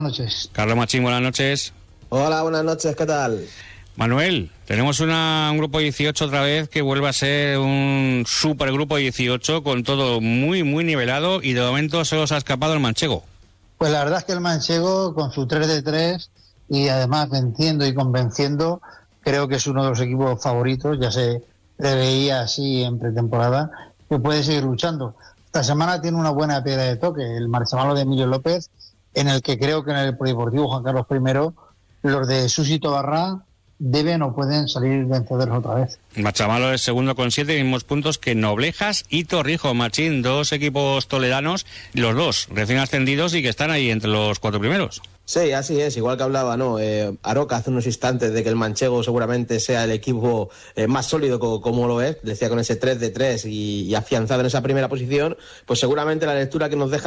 Noches. Carlos Machín, buenas noches. Hola, buenas noches, ¿qué tal? Manuel, tenemos un grupo 18 otra vez que vuelve a ser un supergrupo 18 con todo muy nivelado y de momento se os ha escapado el manchego. Pues la verdad es que el manchego con su 3 de 3 y además venciendo y convenciendo, creo que es uno de los equipos favoritos, ya se preveía así en pretemporada, que puede seguir luchando. Esta semana tiene una buena piedra de toque, el Marchamalo de Emilio López, en el que creo que en el Polideportivo Juan Carlos I los de Susi Tobarrá deben o pueden salir vencedores otra vez. Marchamalo es segundo con 7 mismos puntos que Noblejas y Torrijos. Machín, dos equipos toledanos, los dos recién ascendidos y que están ahí entre los 4 primeros. Sí, así es, igual que hablaba, ¿no? Aroca hace unos instantes de que el manchego seguramente sea el equipo más sólido como lo es, decía con ese 3 de 3 y afianzado en esa primera posición, pues seguramente la lectura que nos deja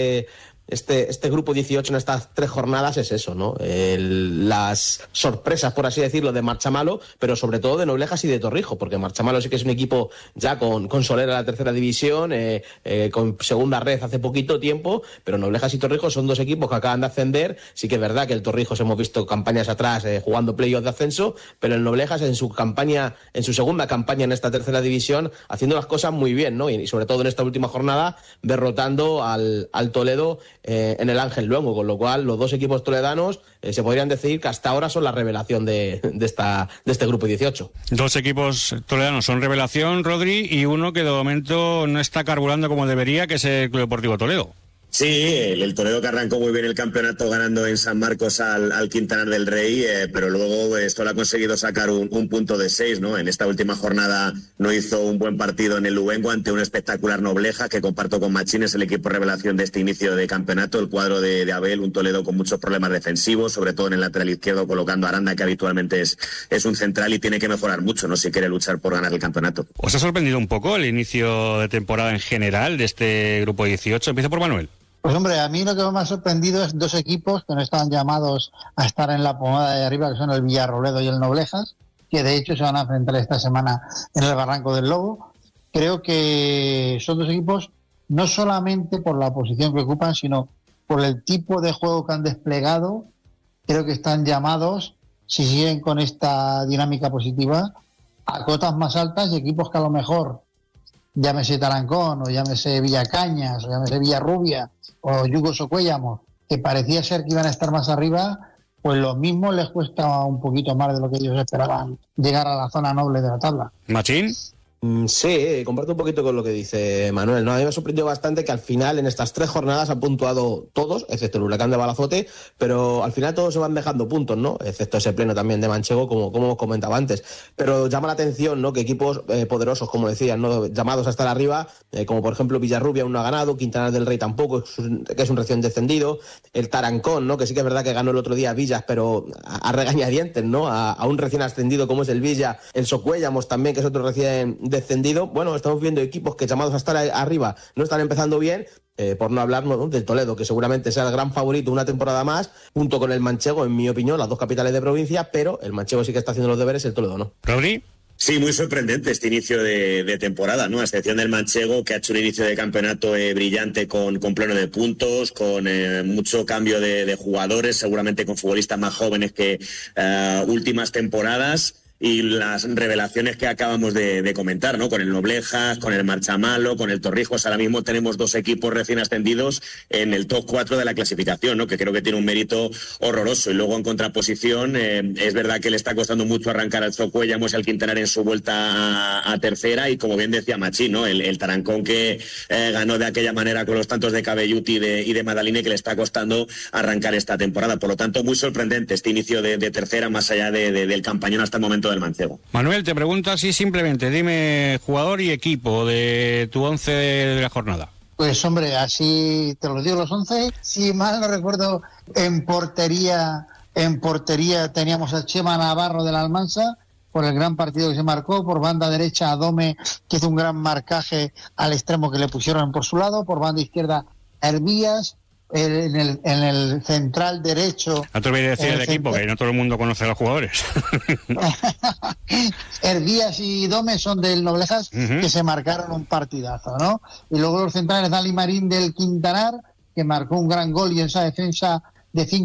este grupo 18 en estas 3 jornadas es eso, ¿no? Las sorpresas, por así decirlo, de Marchamalo, pero sobre todo de Noblejas y de Torrijos, porque Marchamalo sí que es un equipo ya con solera en la tercera división, con segunda red hace poquito tiempo, pero Noblejas y Torrijos son dos equipos que acaban de ascender. Sí que es verdad que el Torrijos hemos visto campañas atrás jugando playoffs de ascenso, pero el Noblejas en su segunda campaña en esta tercera división, haciendo las cosas muy bien, ¿no? Y sobre todo en esta última jornada, derrotando al Toledo en el Ángel Luengo, con lo cual los dos equipos toledanos se podrían decir que hasta ahora son la revelación de este grupo 18. Dos equipos toledanos son revelación, Rodri, y uno que de momento no está carburando como debería, que es el Club Deportivo Toledo. Sí, el Toledo que arrancó muy bien el campeonato ganando en San Marcos al Quintanar del Rey, pero luego solo ha conseguido sacar un punto de 6, ¿no? En esta última jornada no hizo un buen partido en el Luengo ante un espectacular Nobleja, que comparto con Machín, es el equipo revelación de este inicio de campeonato, el cuadro de Abel, un Toledo con muchos problemas defensivos, sobre todo en el lateral izquierdo, colocando a Aranda, que habitualmente es un central y tiene que mejorar mucho, ¿no? Si quiere luchar por ganar el campeonato. ¿Os ha sorprendido un poco el inicio de temporada en general de este grupo 18? Empiezo por Manuel. Pues hombre, a mí lo que me ha sorprendido es dos equipos que no estaban llamados a estar en la pomada de arriba, que son el Villarrobledo y el Noblejas, que de hecho se van a enfrentar esta semana en el Barranco del Lobo. Creo que son dos equipos no solamente por la posición que ocupan, sino por el tipo de juego que han desplegado. Creo que están llamados, si siguen con esta dinámica positiva, a cotas más altas y equipos que a lo mejor, llámese Tarancón, o llámese Villacañas, o llámese Villarrubia, o Yugo Socuéllamos, que parecía ser que iban a estar más arriba, pues lo mismo les cuesta un poquito más de lo que ellos esperaban llegar a la zona noble de la tabla. ¿Machín? Sí, comparto un poquito con lo que dice Manuel, ¿no? A mí me ha sorprendido bastante que al final en estas 3 jornadas han puntuado todos, excepto el Huracán de Balazote, pero al final todos se van dejando puntos, ¿no? Excepto ese pleno también de Manchego, como os comentaba antes. Pero llama la atención, ¿no? Que equipos poderosos, como decían, ¿no? Llamados a estar arriba, como por ejemplo Villarrubia aún no ha ganado, Quintanar del Rey tampoco, que es un recién descendido, el Tarancón, ¿no? Que sí que es verdad que ganó el otro día Villas, pero a regañadientes, ¿no? A un recién ascendido como es el Villa, el Socuéllamos también, que es otro recién descendido. Bueno, estamos viendo equipos que llamados a estar arriba no están empezando bien, por no hablar, ¿no? del Toledo, que seguramente sea el gran favorito una temporada más, junto con el Manchego, en mi opinión, las dos capitales de provincia, pero el Manchego sí que está haciendo los deberes, el Toledo no. ¿Rodri? Sí, muy sorprendente este inicio de temporada, ¿no? A excepción del Manchego, que ha hecho un inicio de campeonato brillante con pleno de puntos, con mucho cambio de jugadores, seguramente con futbolistas más jóvenes que últimas temporadas. Y las revelaciones que acabamos de comentar, ¿no? Con el Noblejas, con el Marchamalo, con el Torrijos. Ahora mismo tenemos dos equipos recién ascendidos en el top 4 de la clasificación, ¿no? Que creo que tiene un mérito horroroso. Y luego en contraposición, es verdad que le está costando mucho arrancar al Socuéllamos y al Quintanar en su vuelta a tercera. Y como bien decía Machín, ¿no? El Tarancón que ganó de aquella manera con los tantos de Cabelluti y de Madaline, que le está costando arrancar esta temporada. Por lo tanto, muy sorprendente este inicio de tercera, más allá del campañón hasta el momento del Manchego. Manuel, te pregunto así simplemente, dime jugador y equipo de tu 11 de la jornada. Pues hombre, así te los digo los 11. Si mal no recuerdo, en portería teníamos a Chema Navarro de la Almansa, por el gran partido que se marcó. Por banda derecha a Dome, que hizo un gran marcaje al extremo que le pusieron por su lado. Por banda izquierda Hervías. En el central derecho. No te voy a decir el equipo, que no todo el mundo conoce a los jugadores. Hervías y Dome son del Noblejas, que se marcaron un partidazo, ¿no? Y luego los centrales, Dali Marín del Quintanar, que marcó un gran gol y esa defensa de 5